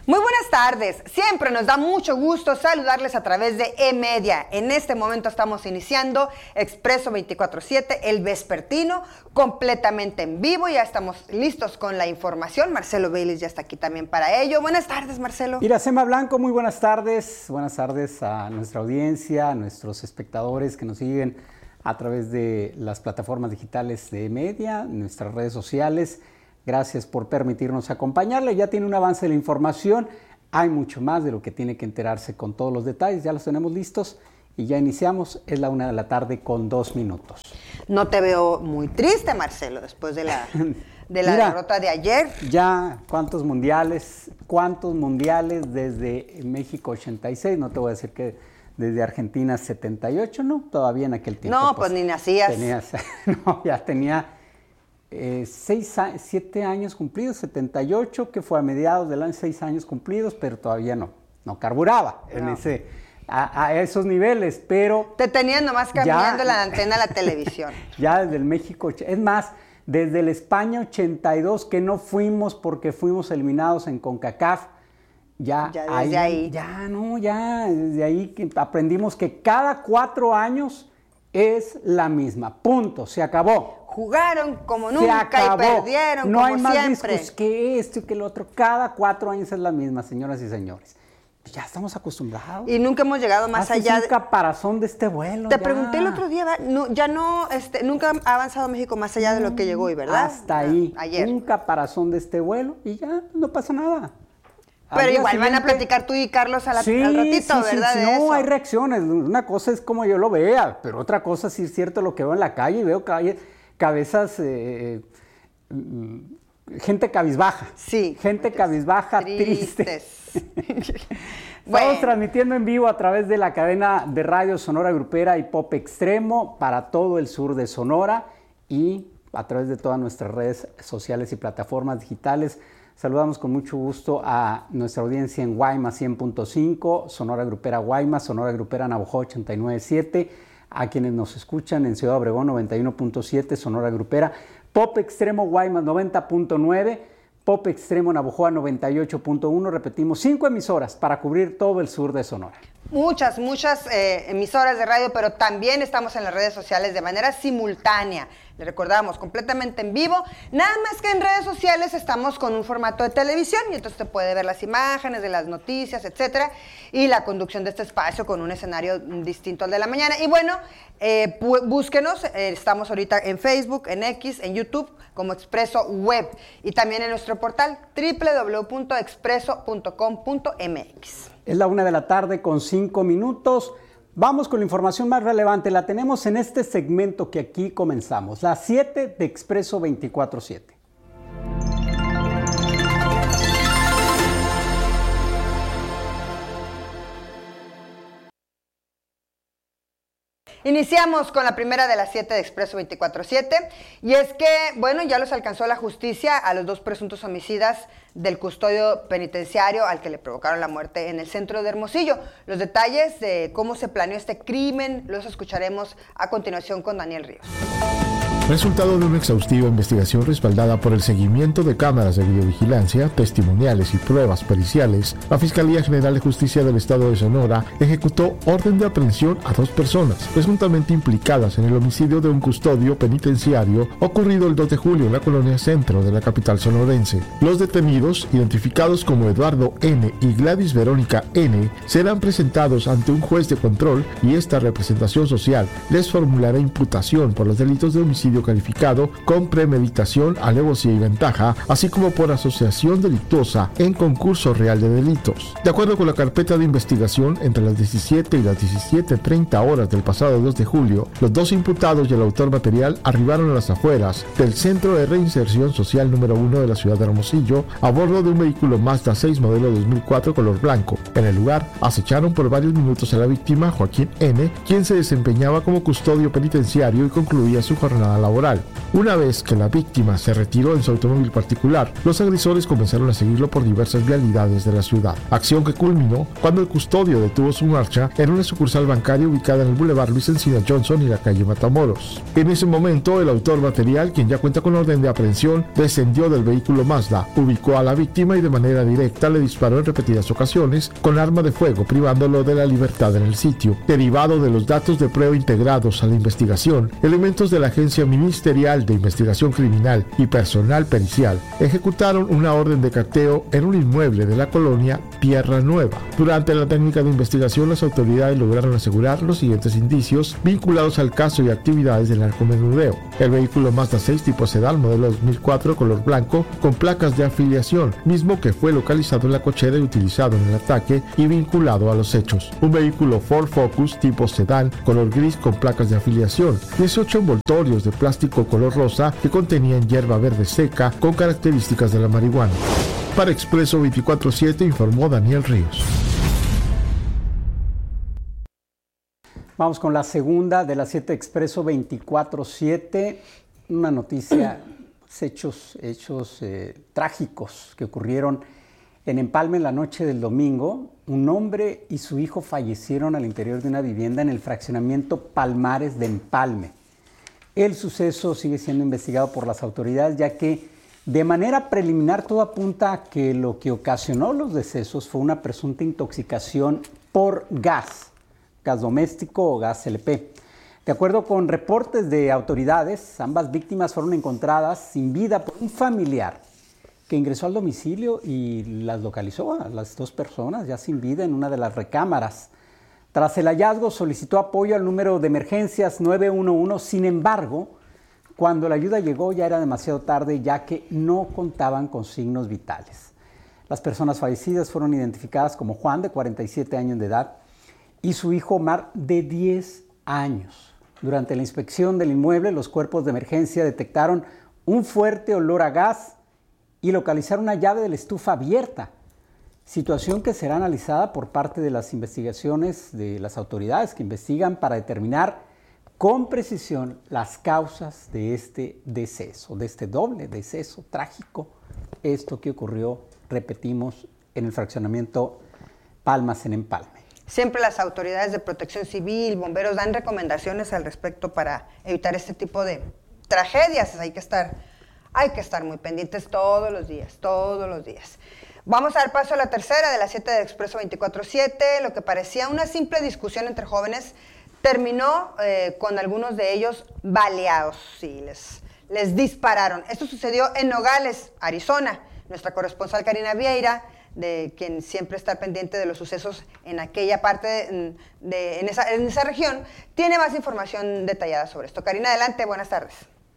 Muy buenas tardes, siempre nos da mucho gusto saludarles a través de eMedia. En este momento estamos iniciando Expreso 24/7, el vespertino, completamente en vivo. Ya estamos listos con la información. Marcelo Vélez ya está aquí también para ello. Buenas tardes, Marcelo. Iracema Blanco, muy buenas tardes. Buenas tardes a nuestra audiencia, a nuestros espectadores que nos siguen a través de las plataformas digitales de eMedia, nuestras redes sociales. Gracias por permitirnos acompañarle. Ya tiene un avance de la información. Hay mucho más de lo que tiene que enterarse con todos los detalles. Ya los tenemos listos y ya iniciamos. Es la 1:02 p.m. No te veo muy triste, Marcelo, después de la Mira, derrota de ayer. Ya, ¿cuántos mundiales desde México 86? No te voy a decir que desde Argentina 78, ¿no? Todavía en aquel tiempo. No, pues ni nacías. Ya tenía 7 años cumplidos, 78, que fue a mediados del año, 6 años cumplidos, pero todavía no carburaba a esos niveles, pero... Te tenían nomás cambiando la antena a la televisión. Ya desde el México, es más, desde el España 82, que no fuimos porque fuimos eliminados en CONCACAF, desde ahí que aprendimos que cada 4 años es la misma, punto, se acabó. Jugaron como nunca y perdieron no como hay más siempre. Discos que esto y que el otro. Cada 4 años es la misma, señoras y señores. Ya estamos acostumbrados. Y nunca hemos llegado más allá. Es un caparazón de este vuelo. Te pregunté el otro día, nunca ha avanzado México más allá de lo que llegó hoy, ¿verdad? Hasta ahí. Ayer. Un caparazón de este vuelo y ya no pasa nada. Pero igual van a platicar tú y Carlos al ratito, ¿verdad? Sí, no, hay reacciones. Una cosa es como yo lo vea, pero otra cosa sí es cierto lo que veo en la calle y veo cabezas, gente cabizbaja. Sí. Gente cabizbaja, triste. Bueno. Estamos transmitiendo en vivo a través de la cadena de radio Sonora Grupera y Pop Extremo para todo el sur de Sonora y a través de todas nuestras redes sociales y plataformas digitales. Saludamos con mucho gusto a nuestra audiencia en Guaymas 100.5, Sonora Grupera Guaymas, Sonora Grupera Navojoa 89.7, a quienes nos escuchan en Ciudad Obregón 91.7, Sonora Grupera, Pop Extremo Guaymas 90.9, Pop Extremo Navojoa 98.1, repetimos, 5 emisoras para cubrir todo el sur de Sonora. Muchas emisoras de radio, pero también estamos en las redes sociales de manera simultánea. Le recordamos, completamente en vivo. Nada más que en redes sociales estamos con un formato de televisión y entonces te puede ver las imágenes de las noticias, etcétera, y la conducción de este espacio con un escenario distinto al de la mañana. Y bueno, búsquenos, estamos ahorita en Facebook, en X, en YouTube, como Expreso Web y también en nuestro portal www.expreso.com.mx. Es la 1:05 p.m. Vamos con la información más relevante. La tenemos en este segmento que aquí comenzamos, las 7 de Expreso 24/7. Iniciamos con la primera de las 7 de Expreso 24/7 y es que, bueno, ya los alcanzó la justicia a los 2 presuntos homicidas del custodio penitenciario al que le provocaron la muerte en el centro de Hermosillo. Los detalles de cómo se planeó este crimen los escucharemos a continuación con Daniel Ríos. Resultado de una exhaustiva investigación respaldada por el seguimiento de cámaras de videovigilancia, testimoniales y pruebas periciales, la Fiscalía General de Justicia del Estado de Sonora ejecutó orden de aprehensión a 2 personas, presuntamente implicadas en el homicidio de un custodio penitenciario ocurrido el 2 de julio en la colonia centro de la capital sonorense. Los detenidos, identificados como Eduardo N. y Gladys Verónica N., serán presentados ante un juez de control y esta representación social les formulará imputación por los delitos de homicidio calificado con premeditación, alevosía y ventaja, así como por asociación delictuosa en concurso real de delitos. De acuerdo con la carpeta de investigación, entre las 17 y las 17:30 horas del pasado 2 de julio, los 2 imputados y el autor material arribaron a las afueras del Centro de Reinserción Social número 1 de la ciudad de Hermosillo a bordo de un vehículo Mazda 6 modelo 2004 color blanco. En el lugar, acecharon por varios minutos a la víctima, Joaquín N., quien se desempeñaba como custodio penitenciario y concluía su jornada laboral. laboral. Una vez que la víctima se retiró en su automóvil particular, los agresores comenzaron a seguirlo por diversas vialidades de la ciudad, acción que culminó cuando el custodio detuvo su marcha en una sucursal bancaria ubicada en el Boulevard Luis Encina Johnson y la calle Matamoros. En ese momento, el autor material, quien ya cuenta con orden de aprehensión, descendió del vehículo Mazda, ubicó a la víctima y de manera directa le disparó en repetidas ocasiones con arma de fuego, privándolo de la libertad en el sitio. Derivado de los datos de prueba integrados a la investigación, elementos de la Agencia Ministerial de Investigación Criminal y personal pericial ejecutaron una orden de cateo en un inmueble de la colonia Tierra Nueva. Durante la técnica de investigación, las autoridades lograron asegurar los siguientes indicios vinculados al caso y actividades del narcomenudeo: el vehículo Mazda 6 tipo sedán modelo 2004 color blanco con placas de afiliación, mismo que fue localizado en la cochera y utilizado en el ataque y vinculado a los hechos; un vehículo Ford Focus tipo sedán color gris con placas de afiliación; 18 envoltorios de plástico color rosa que contenían hierba verde seca con características de la marihuana. Para Expreso 24/7 informó Daniel Ríos. Vamos con la segunda de las 7 Expreso 24/7. Una noticia, hechos trágicos que ocurrieron en Empalme la noche del domingo. Un hombre y su hijo fallecieron al interior de una vivienda en el fraccionamiento Palmares de Empalme. El suceso sigue siendo investigado por las autoridades, ya que de manera preliminar todo apunta a que lo que ocasionó los decesos fue una presunta intoxicación por gas doméstico o gas LP. De acuerdo con reportes de autoridades, ambas víctimas fueron encontradas sin vida por un familiar que ingresó al domicilio y las localizó a las dos personas ya sin vida en una de las recámaras. Tras el hallazgo solicitó apoyo al número de emergencias 911, sin embargo, cuando la ayuda llegó ya era demasiado tarde, ya que no contaban con signos vitales. Las personas fallecidas fueron identificadas como Juan, de 47 años de edad, y su hijo Omar, de 10 años. Durante la inspección del inmueble, los cuerpos de emergencia detectaron un fuerte olor a gas y localizaron una llave de la estufa abierta, situación que será analizada por parte de las investigaciones de las autoridades que investigan para determinar con precisión las causas de este deceso, de este doble deceso trágico. Esto que ocurrió, repetimos, en el fraccionamiento Palmas en Empalme. Siempre las autoridades de protección civil, bomberos, dan recomendaciones al respecto para evitar este tipo de tragedias. Hay que estar muy pendientes todos los días. Vamos a dar paso a la tercera de las 7 de Expreso 24/7. Lo que parecía una simple discusión entre jóvenes terminó con algunos de ellos baleados. Sí, les dispararon. Esto sucedió en Nogales, Arizona. Nuestra corresponsal Karina Vieira, de quien siempre está pendiente de los sucesos en aquella parte, en esa región, tiene más información detallada sobre esto. Karina, adelante, buenas tardes.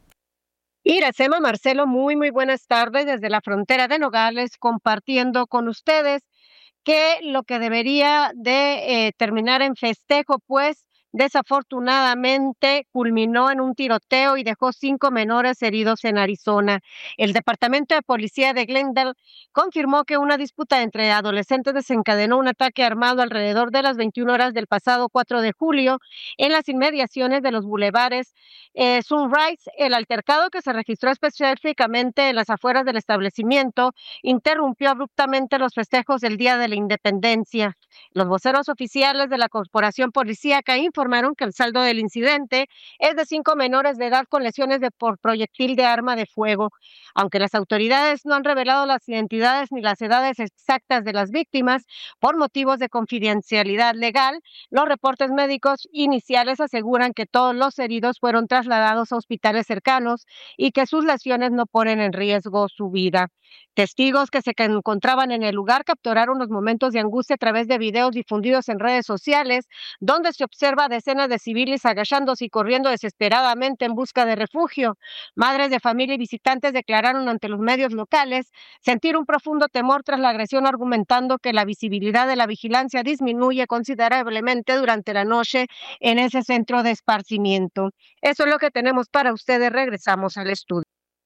Iracema, Marcelo, muy buenas tardes desde la frontera de Nogales, compartiendo con ustedes que lo que debería de terminar en festejo, pues, desafortunadamente culminó en un tiroteo y dejó 5 menores heridos en Arizona. El Departamento de Policía de Glendale confirmó que una disputa entre adolescentes desencadenó un ataque armado alrededor de las 21 horas del pasado 4 de julio en las inmediaciones de los bulevares Sunrise. El altercado, que se registró específicamente en las afueras del establecimiento, interrumpió abruptamente los festejos del Día de la Independencia. Los voceros oficiales de la corporación policíaca informaron que el saldo del incidente es de 5 menores de edad con lesiones por proyectil de arma de fuego. Aunque las autoridades no han revelado las identidades ni las edades exactas de las víctimas por motivos de confidencialidad legal, los reportes médicos iniciales aseguran que todos los heridos fueron trasladados a hospitales cercanos y que sus lesiones no ponen en riesgo su vida. Testigos que se encontraban en el lugar capturaron los momentos de angustia a través de videos difundidos en redes sociales, donde se observa a decenas de civiles agachándose y corriendo desesperadamente en busca de refugio. Madres de familia y visitantes declararon ante los medios locales sentir un profundo temor tras la agresión, argumentando que la visibilidad de la vigilancia disminuye considerablemente durante la noche en ese centro de esparcimiento. Eso es lo que tenemos para ustedes. Regresamos al estudio.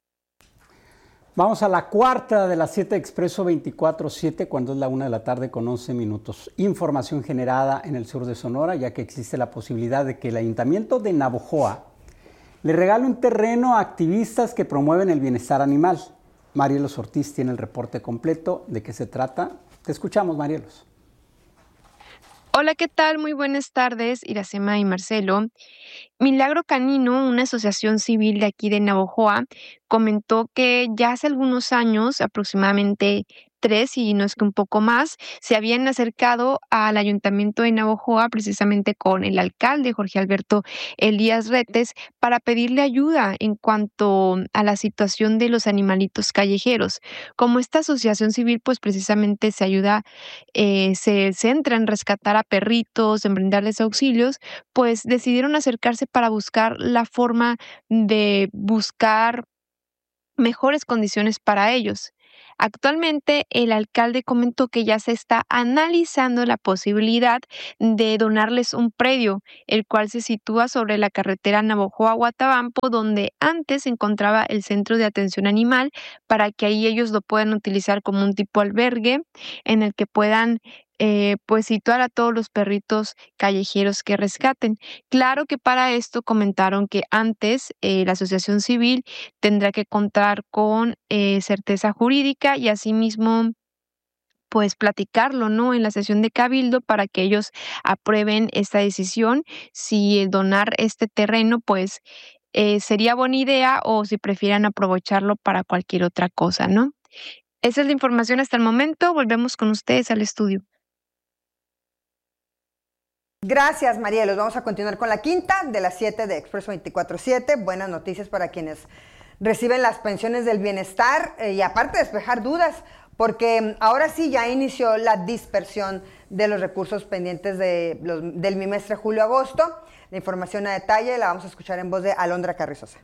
Vamos a la cuarta de las 7 Expreso 24/7, cuando es la 1 de la tarde con 11 minutos. Información generada en el sur de Sonora, ya que existe la posibilidad de que el Ayuntamiento de Navojoa le regala un terreno a activistas que promueven el bienestar animal. Marielos Ortiz tiene el reporte completo. ¿De qué se trata? Te escuchamos, Marielos. Hola, ¿qué tal? Muy buenas tardes, Iracema y Marcelo. Milagro Canino, una asociación civil de aquí de Navojoa, comentó que ya hace algunos años, aproximadamente 3, y no es que un poco más, se habían acercado al ayuntamiento de Navojoa precisamente con el alcalde Jorge Alberto Elías Retes para pedirle ayuda en cuanto a la situación de los animalitos callejeros. Como esta asociación civil pues precisamente se ayuda, se centra en rescatar a perritos, en brindarles auxilios, pues decidieron acercarse para buscar la forma de buscar mejores condiciones para ellos. Actualmente, el alcalde comentó que ya se está analizando la posibilidad de donarles un predio, el cual se sitúa sobre la carretera Navojoa-Guatabampo, donde antes se encontraba el centro de atención animal, para que ahí ellos lo puedan utilizar como un tipo albergue en el que puedan pues situar a todos los perritos callejeros que rescaten. Claro que para esto comentaron que antes la asociación civil tendrá que contar con certeza jurídica y asimismo pues platicarlo, ¿no? En la sesión de cabildo para que ellos aprueben esta decisión. Si el donar este terreno pues sería buena idea o si prefieran aprovecharlo para cualquier otra cosa, ¿no? Esa es la información hasta el momento. Volvemos con ustedes al estudio. Gracias, Marielos. Vamos a continuar con la quinta de las 7 de Expreso 24/7. Buenas noticias para quienes reciben las pensiones del bienestar y aparte despejar dudas, porque ahora sí ya inició la dispersión de los recursos pendientes del bimestre julio-agosto. La información a detalle la vamos a escuchar en voz de Alondra Carrizosa.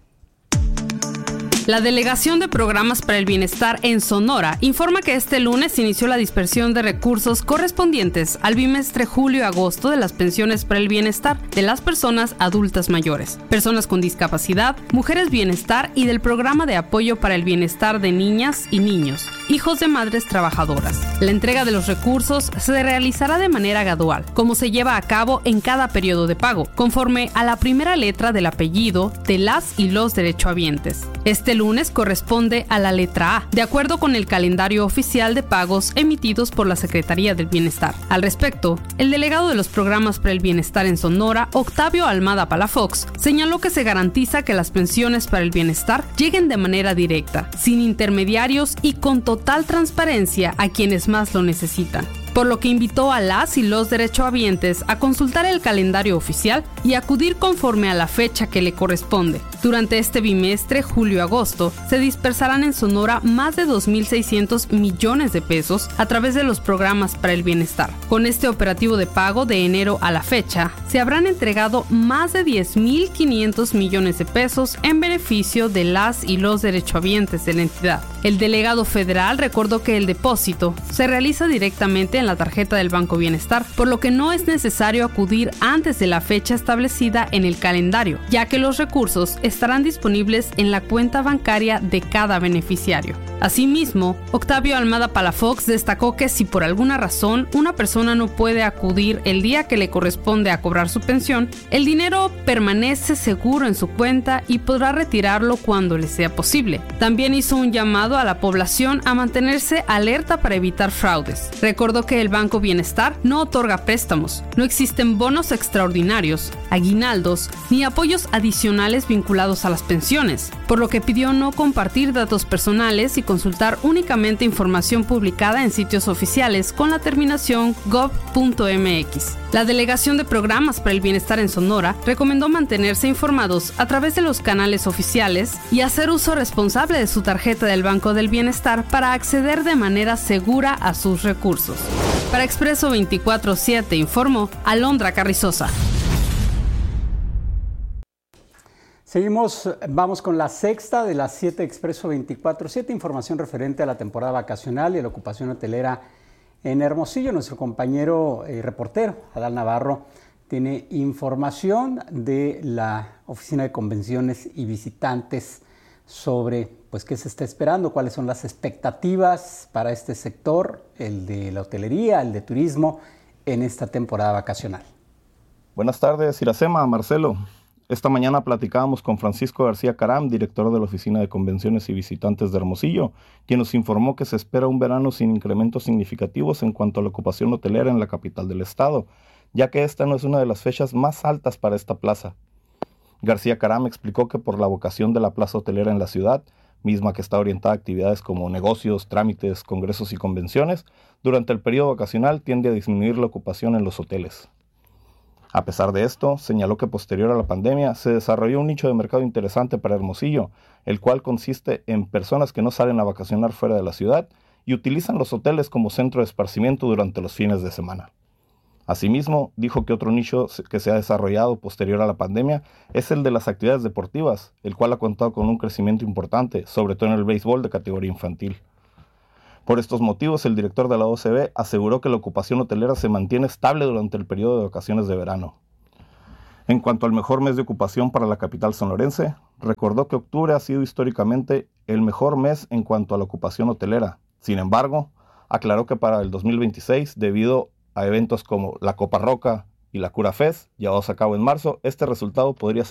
La Delegación de Programas para el Bienestar en Sonora informa que este lunes inició la dispersión de recursos correspondientes al bimestre julio-agosto de las pensiones para el bienestar de las personas adultas mayores, personas con discapacidad, mujeres bienestar y del Programa de Apoyo para el Bienestar de Niñas y Niños, hijos de madres trabajadoras. La entrega de los recursos se realizará de manera gradual, como se lleva a cabo en cada periodo de pago, conforme a la primera letra del apellido de las y los derechohabientes. Este lunes corresponde a la letra A, de acuerdo con el calendario oficial de pagos emitidos por la Secretaría del Bienestar. Al respecto, el delegado de los programas para el bienestar en Sonora, Octavio Almada Palafox, señaló que se garantiza que las pensiones para el bienestar lleguen de manera directa, sin intermediarios y con total transparencia a quienes más lo necesitan, por lo que invitó a las y los derechohabientes a consultar el calendario oficial y acudir conforme a la fecha que le corresponde. Durante este bimestre, julio-agosto, se dispersarán en Sonora más de 2.600 millones de pesos a través de los programas para el bienestar. Con este operativo de pago de enero a la fecha, se habrán entregado más de 10.500 millones de pesos en beneficio de las y los derechohabientes de la entidad. El delegado federal recordó que el depósito se realiza directamente en la tarjeta del Banco Bienestar, por lo que no es necesario acudir antes de la fecha establecida en el calendario, ya que los recursos estarán disponibles en la cuenta bancaria de cada beneficiario. Asimismo, Octavio Almada Palafox destacó que si por alguna razón una persona no puede acudir el día que le corresponde a cobrar su pensión, el dinero permanece seguro en su cuenta y podrá retirarlo cuando le sea posible. También hizo un llamado a la población a mantenerse alerta para evitar fraudes. Recordó que el Banco Bienestar no otorga préstamos, no existen bonos extraordinarios, aguinaldos ni apoyos adicionales vinculados a las pensiones, por lo que pidió no compartir datos personales y consultar únicamente información publicada en sitios oficiales con la terminación gov.mx. La Delegación de Programas para el Bienestar en Sonora recomendó mantenerse informados a través de los canales oficiales y hacer uso responsable de su tarjeta del Banco del Bienestar para acceder de manera segura a sus recursos. Para Expreso 24/7 informó Alondra Carrizosa. Seguimos, vamos con la sexta de las 7 Expreso 24/7, información referente a la temporada vacacional y a la ocupación hotelera en Hermosillo. Nuestro compañero reportero, Adal Navarro, tiene información de la Oficina de Convenciones y Visitantes sobre pues qué se está esperando, cuáles son las expectativas para este sector, el de la hotelería, el de turismo, en esta temporada vacacional. Buenas tardes, Iracema, Marcelo. Esta mañana platicábamos con Francisco García Caram, director de la Oficina de Convenciones y Visitantes de Hermosillo, quien nos informó que se espera un verano sin incrementos significativos en cuanto a la ocupación hotelera en la capital del estado, ya que esta no es una de las fechas más altas para esta plaza. García Caram explicó que por la vocación de la plaza hotelera en la ciudad, misma que está orientada a actividades como negocios, trámites, congresos y convenciones, durante el periodo vacacional tiende a disminuir la ocupación en los hoteles. A pesar de esto, señaló que posterior a la pandemia se desarrolló un nicho de mercado interesante para Hermosillo, el cual consiste en personas que no salen a vacacionar fuera de la ciudad y utilizan los hoteles como centro de esparcimiento durante los fines de semana. Asimismo, dijo que otro nicho que se ha desarrollado posterior a la pandemia es el de las actividades deportivas, el cual ha contado con un crecimiento importante, sobre todo en el béisbol de categoría infantil. Por estos motivos, el director de la OCB aseguró que la ocupación hotelera se mantiene estable durante el periodo de vacaciones de verano. En cuanto al mejor mes de ocupación para la capital sonorense, recordó que octubre ha sido históricamente el mejor mes en cuanto a la ocupación hotelera. Sin embargo, aclaró que para el 2026, debido a eventos como la Copa Roca y la Cura Fest, llevados a cabo en marzo, este resultado podría ser